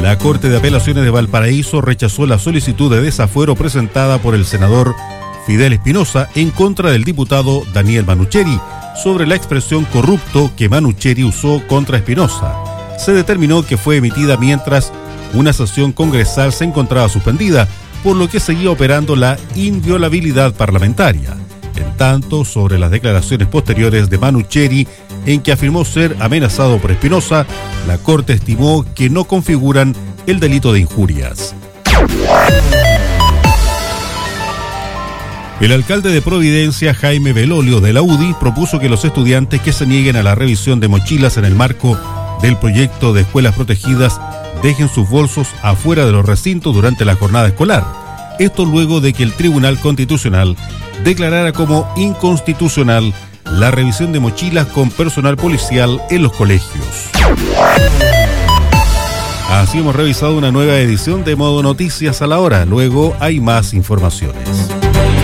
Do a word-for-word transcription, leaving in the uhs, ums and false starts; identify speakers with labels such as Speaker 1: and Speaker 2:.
Speaker 1: La Corte de Apelaciones de Valparaíso rechazó la solicitud de desafuero presentada por el senador Fidel Espinosa en contra del diputado Daniel Manucheri sobre la expresión corrupto que Manucheri usó contra Espinosa. Se determinó que fue emitida mientras una sesión congresal se encontraba suspendida, por lo que seguía operando la inviolabilidad parlamentaria. En tanto, sobre las declaraciones posteriores de Manucheri, en que afirmó ser amenazado por Espinosa, la Corte estimó que no configuran el delito de injurias. El alcalde de Providencia, Jaime Belolio, de la U D I, propuso que los estudiantes que se nieguen a la revisión de mochilas en el marco del proyecto de escuelas protegidas dejen sus bolsos afuera de los recintos durante la jornada escolar. Esto luego de que el Tribunal Constitucional declarara como inconstitucional la revisión de mochilas con personal policial en los colegios. Así hemos revisado una nueva edición de Modo Noticias a la Hora. Luego hay más informaciones.